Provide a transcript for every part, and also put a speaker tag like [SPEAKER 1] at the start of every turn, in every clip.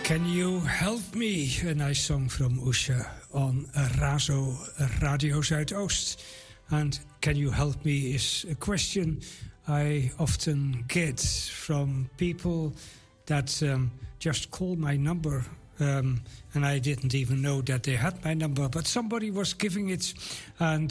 [SPEAKER 1] Can You Help Me? A nice song from Usha on Razo Radio Zuidoost. And can you help me is a question I often get from people that just call my number. And I didn't even know that they had my number, but somebody was giving it, and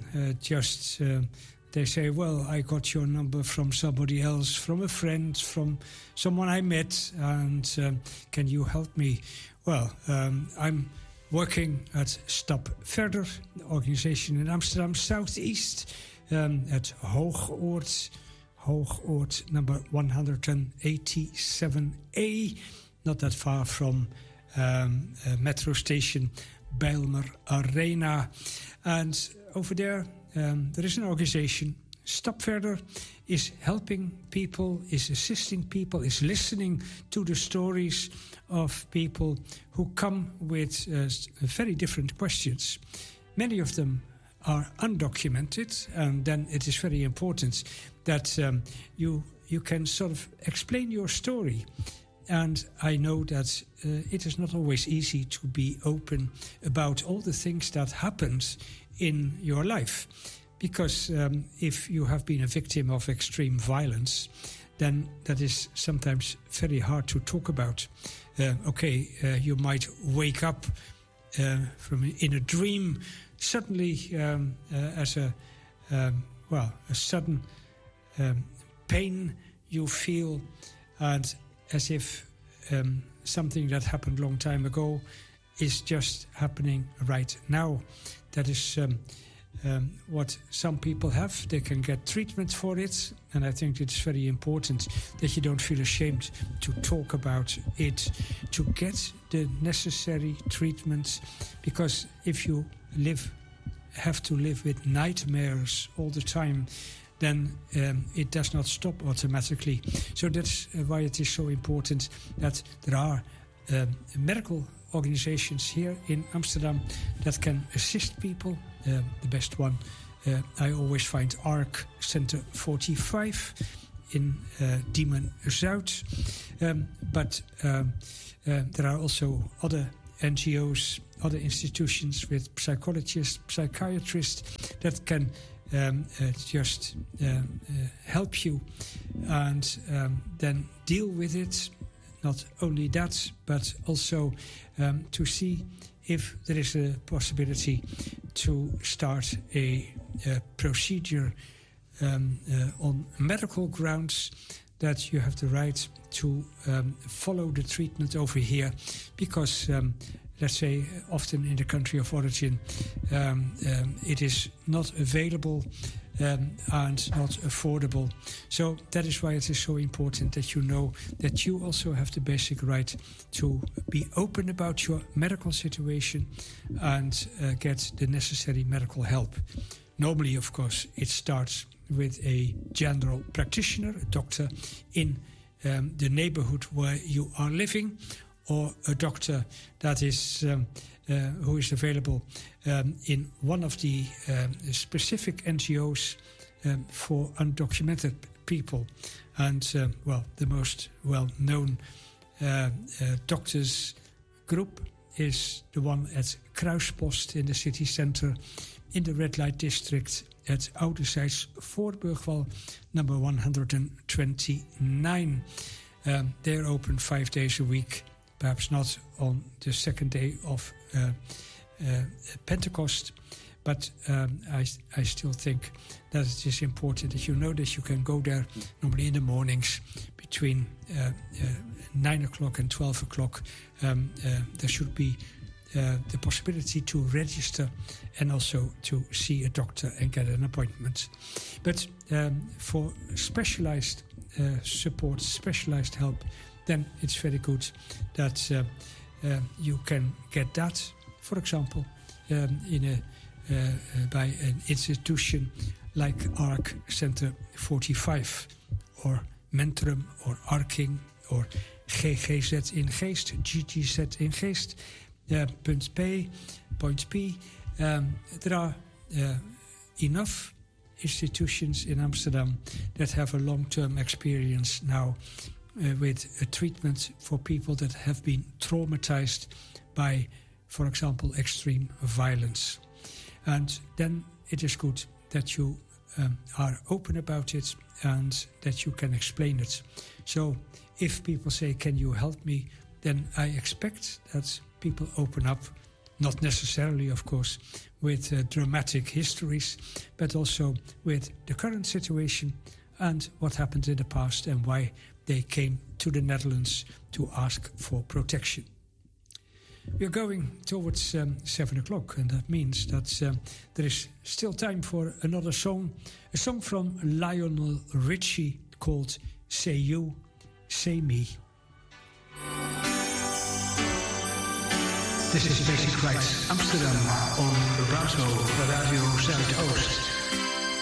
[SPEAKER 1] they say, well, I got your number from somebody else, from a friend, from someone I met, and can you help me? Well, I'm working at Stap Verder, the organization in Amsterdam Southeast, at Hoogoord number 187A, not that far from metro station Bijlmer Arena. And over there is an organization. Stap Verder is helping people, is assisting people, is listening to the stories of people who come with very different questions. Many of them are undocumented, and then it is very important that you can sort of explain your story. And I know that it is not always easy to be open about all the things that happened in your life. Because if you have been a victim of extreme violence, then that is sometimes very hard to talk about. You might wake up in a dream suddenly as a sudden pain you feel, and as if something that happened a long time ago is just happening right now. That is what some people have. They can get treatment for it, and I think it's very important that you don't feel ashamed to talk about it, to get the necessary treatment, because if you have to live with nightmares all the time, then it does not stop automatically. So that's why it is so important that there are medical organizations here in Amsterdam that can assist people. The best one I always find ARC Center 45 in Diemen Zuid. But there are also other NGOs, other institutions with psychologists, psychiatrists that can just help you and then deal with it. Not only that, but also to see if there is a possibility to start a procedure on medical grounds, that you have the right to follow the treatment over here, because let's say often in the country of origin it is not available and not affordable. So that is why it is so important that you know that you also have the basic right to be open about your medical situation and get the necessary medical help. Normally, of course, it starts with a general practitioner, a doctor in the neighborhood where you are living, or a doctor that is who is available in one of the specific NGOs for undocumented people. And the most well-known doctors group is the one at Kruispost in the city center in the red light district at Ouderzijds Voorburgwal, number 129. They're open 5 days a week. Perhaps not on the second day of Pentecost, but I still think that it is important that you know that you can go there normally in the mornings between 9 o'clock and 12 o'clock. There should be the possibility to register and also to see a doctor and get an appointment. But for specialized support, specialized help, then it's very good that you can get that, for example, by an institution like ARC Center 45, or Mentrum, or Arking, or GGZ in Geest, GGZ in Geest, Point P. There are enough institutions in Amsterdam that have a long-term experience now with a treatment for people that have been traumatized by, for example, extreme violence. And then it is good that you are open about it and that you can explain it. So if people say, can you help me? Then I expect that people open up, not necessarily, of course, with dramatic histories, but also with the current situation and what happened in the past and why they came to the Netherlands to ask for protection. We're going towards 7 o'clock, and that means that there is still time for another song, a song from Lionel Richie called Say You, Say Me. This is Basic Rights Amsterdam on Razo Radio Zuidoost.